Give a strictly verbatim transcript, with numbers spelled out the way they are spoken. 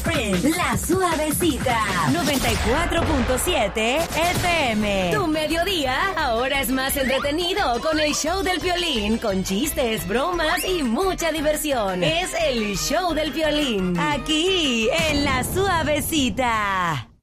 Sprint, La Suavecita, noventa y cuatro punto siete F M. Tu mediodía ahora es más entretenido con el show del Piolín, con chistes, bromas y mucha diversión. Es el show del Piolín, aquí en La Suavecita.